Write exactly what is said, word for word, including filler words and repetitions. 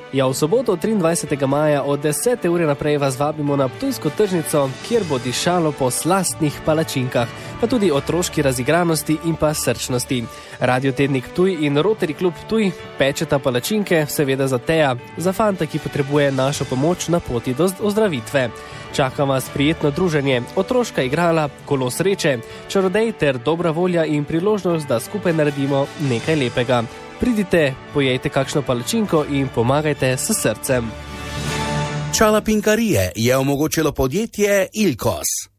Ja, v soboto triindvajsetega maja od desete ure naprej vas vabimo na Ptujsko tržnico, kjer bo dišalo po slastnih palačinkah, pa tudi otroški razigranosti in pa srčnosti. Radio Tednik Ptuj in Rotary Klub Ptuj pečeta palačinke, seveda za Teja, za fanta, ki potrebuje našo pomoč na poti do ozdravitve. Čaka vas prijetno druženje, otroška igrala, kolo sreče, čarodej ter dobra volja in priložnost, da skupaj naredimo nekaj lepega. Pridite, pojejte kakšno palačinko in pomagajte s srcem. Čala Pinkarije je omogočilo podjetje Ilkos.